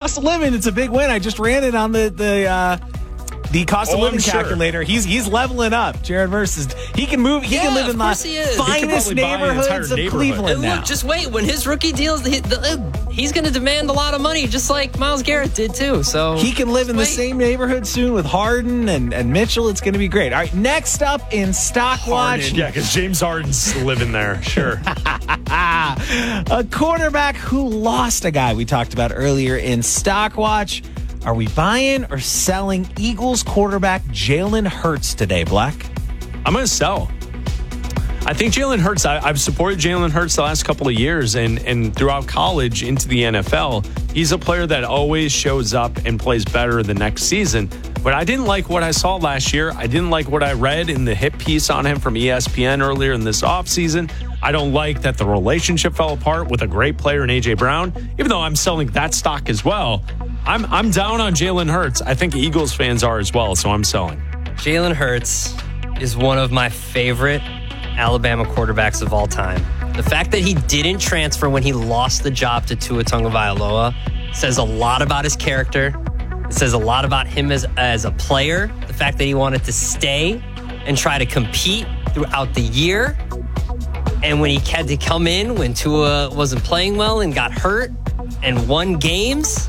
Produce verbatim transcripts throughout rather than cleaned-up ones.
cost of living, it's a big win. I just ran it on the the uh, the cost oh, of living I'm calculator. Sure. He's he's leveling up. Jared Verse is he can move. He yeah, can live in the finest neighborhoods of Cleveland and now. look, just wait. When his rookie deals, he, the, he's going to demand a lot of money, just like Myles Garrett did too. So he can live in wait. the same neighborhood soon with Harden and, and Mitchell. It's going to be great. All right, next up in Stockwatch. Harden, yeah, because James Harden's living there. Sure. A quarterback who lost a guy we talked about earlier in Stockwatch. Are we buying or selling Eagles quarterback Jalen Hurts today, Black? I'm going to sell. I think Jalen Hurts, I, I've supported Jalen Hurts the last couple of years and, and throughout college into the N F L. He's a player that always shows up and plays better the next season. But I didn't like what I saw last year. I didn't like what I read in the hit piece on him from E S P N earlier in this offseason. I don't like that the relationship fell apart with a great player in A J Brown, even though I'm selling that stock as well. I'm I'm down on Jalen Hurts. I think Eagles fans are as well, so I'm selling. Jalen Hurts is one of my favorite Alabama quarterbacks of all time. The fact that he didn't transfer when he lost the job to Tua Tagovailoa says a lot about his character. It says a lot about him as, as a player. The fact that he wanted to stay and try to compete throughout the year. And when he had to come in when Tua wasn't playing well and got hurt and won games,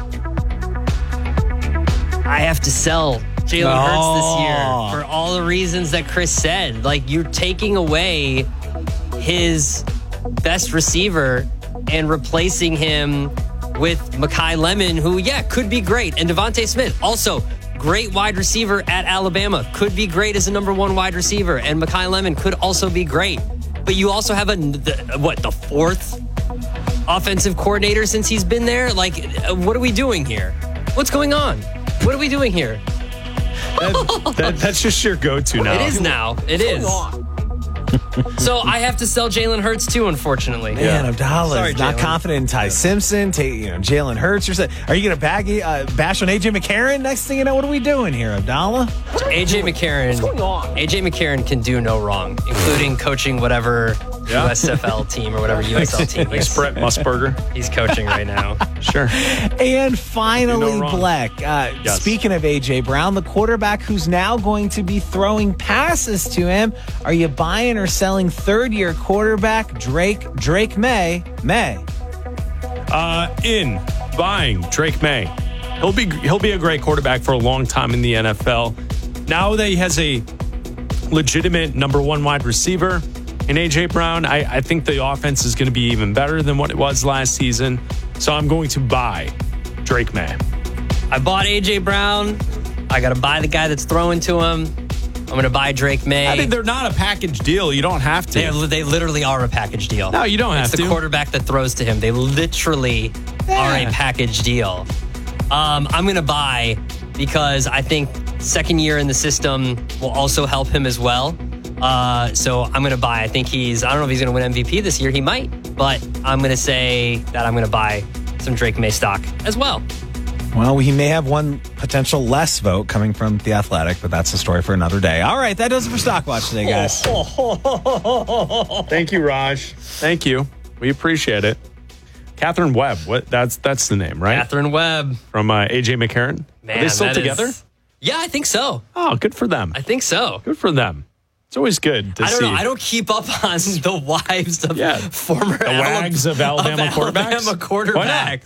I have to sell Jalen oh. Hurts this year for all the reasons that Chris said. Like, you're taking away his best receiver and replacing him with Mekhi Lemon, who, yeah, could be great. And Devontae Smith, also great wide receiver at Alabama, could be great as a number one wide receiver. And Mekhi Lemon could also be great. But you also have a, the, what, the fourth offensive coordinator since he's been there? Like, what are we doing here? What's going on? What are we doing here? That, that, that's just your go-to now. It is now. It is. So I have to sell Jalen Hurts too, unfortunately. Man, Abdallah Sorry, is not Jalen. confident in Ty Simpson. Take, you know, Jalen Hurts. Or something. Are you going to bag uh, bash on A J McCarron? Next thing you know, what are we doing here, Abdallah? A J McCarron. What's going on? A J McCarron can do no wrong, including coaching whatever Yeah. U S F L team or whatever U S L team Thanks, he's, Brett Musburger. he's coaching right now. Sure. And finally, You know wrong. Black. Uh, Yes. Speaking of A J Brown, the quarterback who's now going to be throwing passes to him. Are you buying or selling third-year quarterback Drake Drake May? May. Uh, in buying Drake May. He'll be he'll be a great quarterback for a long time in the N F L. Now that he has a legitimate number one wide receiver in A J Brown, I, I think the offense is going to be even better than what it was last season. So I'm going to buy Drake May. I bought A J Brown. I got to buy the guy that's throwing to him. I'm going to buy Drake May. I mean, they're not a package deal. You don't have to. They, they literally are a package deal. No, you don't have it's to. the quarterback that throws to him. They literally are a package deal. Um, I'm going to buy because I think second year in the system will also help him as well. Uh, so I'm going to buy. I think he's, I don't know if he's going to win M V P this year. He might. But I'm going to say that I'm going to buy some Drake May stock as well. Well, he may have one potential less vote coming from The Athletic, but that's a story for another day. All right, that does it for Stockwatch today, guys. Thank you, Raj. Thank you. We appreciate it. Catherine Webb. What? That's that's the name, right? Catherine Webb. From uh, A J McCarron. Man, Are they still that together? is- yeah, I think so. Oh, good for them. I think so. Good for them. It's always good to I don't see. know. I don't keep up on the wives of Yeah. former The wags of Alabama quarterbacks? Alabama quarterbacks. Why not?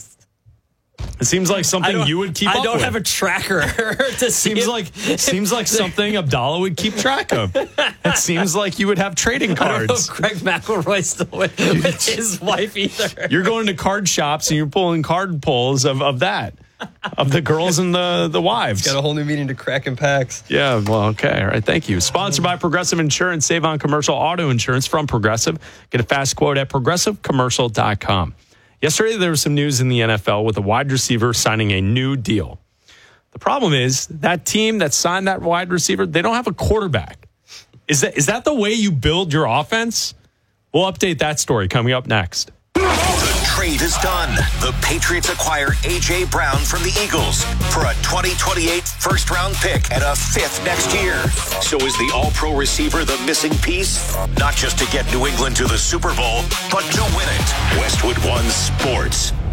It seems like I something don't- you would keep I up don't with. have a tracker to see. Seems if- like seems like something Abdallah would keep track of. It seems like you would have trading I don't know cards. if Greg McElroy's still with, with his wife either. You're going to card shops and you're pulling card pulls of, of that. Of the girls and the, the wives. Got a whole new meeting to crack in packs. Yeah, well, okay. All right, thank you. Sponsored by Progressive Insurance. Save on commercial auto insurance from Progressive. Get a fast quote at progressive commercial dot com. Yesterday, there was some news in the N F L with a wide receiver signing a new deal. The problem is that team that signed that wide receiver, they don't have a quarterback. Is that is that the way you build your offense? We'll update that story coming up next. The trade is done. The Patriots acquire A J Brown from the Eagles for a twenty twenty-eight first-round pick and a fifth next year. So is the all-pro receiver the missing piece? Not just to get New England to the Super Bowl, but to win it. Westwood One Sports.